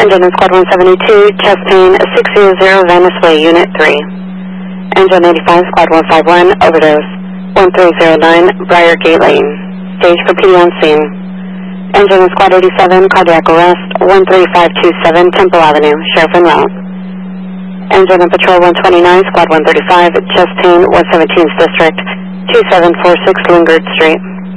Engine in Squad 172, chest pain 600 Venice Way, Unit 3. Engine 85, Squad 151, overdose 1309, Briar Gate Lane. Stage for PD on scene. Engine in Squad 87, cardiac arrest 13527, Temple Avenue, Sheriff en route. Engine in Patrol 129, Squad 135, chest pain 117th District, 2746 Lingard Street.